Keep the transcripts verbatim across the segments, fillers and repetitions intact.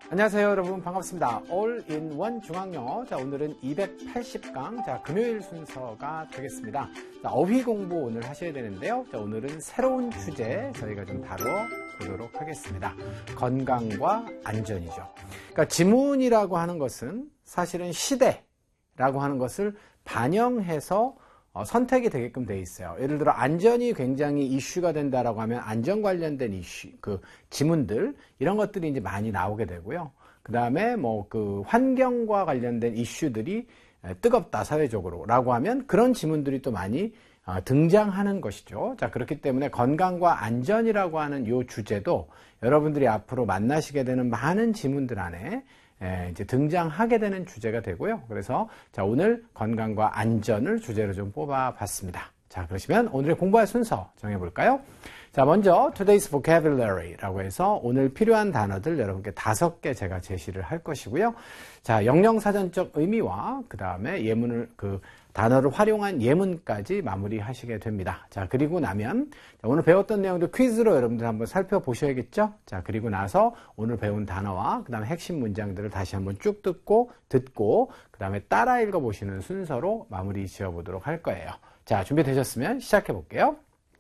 안녕하세요 여러분, 반갑습니다. 올인원 중학영어. 자, 오늘은 이백팔십 강, 자, 금요일 순서가 되겠습니다. 자, 어휘 공부 오늘 하셔야 되는데요. 자, 오늘은 새로운 주제 저희가 좀 다뤄보도록 하겠습니다. 건강과 안전이죠. 그러니까 지문이라고 하는 것은 사실은 시대라고 하는 것을 반영해서 어, 선택이 되게끔 돼 있어요. 예를 들어 안전이 굉장히 이슈가 된다라고 하면 안전 관련된 이슈, 그 지문들 이런 것들이 이제 많이 나오게 되고요. 그 다음에 뭐 그 환경과 관련된 이슈들이 뜨겁다 사회적으로라고 하면 그런 지문들이 또 많이 어, 등장하는 것이죠. 자, 그렇기 때문에 건강과 안전이라고 하는 이 주제도 여러분들이 앞으로 만나시게 되는 많은 지문들 안에 예, 이제 등장하게 되는 주제가 되고요. 그래서 자, 오늘 건강과 안전을 주제로 좀 뽑아봤습니다. 자, 그러시면 오늘의 공부할 순서 정해볼까요? 자, 먼저 Today's Vocabulary라고 해서 오늘 필요한 단어들 여러분께 다섯 개 제가 제시를 할 것이고요. 자, 영영사전적 의미와 그 다음에 예문을 그 단어를 활용한 예문까지 마무리하시게 됩니다. 자, 그리고 나면 자, 오늘 배웠던 내용들 퀴즈로 여러분들 한번 살펴보셔야겠죠? 자, 그리고 나서 오늘 배운 단어와 그 다음에 핵심 문장들을 다시 한번 쭉 듣고 듣고 그 다음에 따라 읽어보시는 순서로 마무리 지어보도록 할 거예요. 자, 준비되셨으면 시작해 볼게요.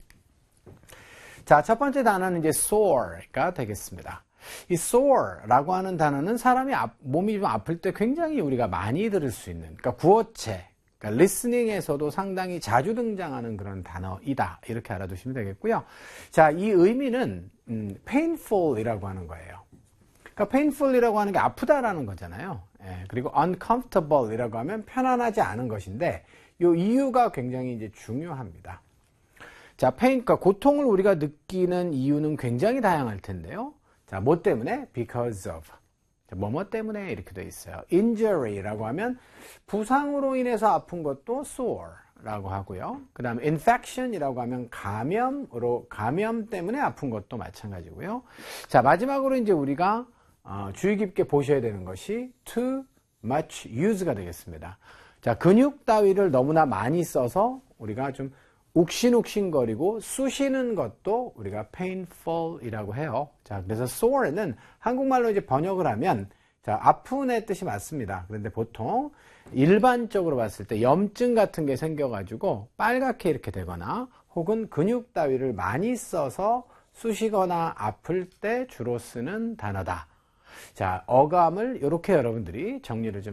자, 첫 번째 단어는 이제 sore가 되겠습니다. 이 sore라고 하는 단어는 사람이 아, 몸이 좀 아플 때 굉장히 우리가 많이 들을 수 있는, 그러니까 구어체, 그러니까 리스닝에서도 상당히 자주 등장하는 그런 단어이다. 이렇게 알아두시면 되겠고요. 자, 이 의미는 음, painful이라고 하는 거예요. 그러니까 painful이라고 하는 게 아프다라는 거잖아요. 예, 그리고 uncomfortable이라고 하면 편안하지 않은 것인데 이 이유가 굉장히 이제 중요합니다. 자, pain, 그러니까 고통을 우리가 느끼는 이유는 굉장히 다양할 텐데요. 자, 뭐 때문에? Because of. 자, 뭐뭐 때문에 이렇게 돼 있어요. Injury라고 하면 부상으로 인해서 아픈 것도 sore라고 하고요. 그 다음에 infection이라고 하면 감염으로, 감염 때문에 아픈 것도 마찬가지고요. 자, 마지막으로 이제 우리가 어, 주의 깊게 보셔야 되는 것이 too much use가 되겠습니다. 자, 근육 따위를 너무나 많이 써서 우리가 좀 욱신욱신거리고 쑤시는 것도 우리가 painful이라고 해요. 자, 그래서 sore는 한국말로 이제 번역을 하면 자, 아픈의 뜻이 맞습니다. 그런데 보통 일반적으로 봤을 때 염증 같은 게 생겨가지고 빨갛게 이렇게 되거나 혹은 근육 따위를 많이 써서 쑤시거나 아플 때 주로 쓰는 단어다. 자, 어감을 이렇게 여러분들이 정리를 좀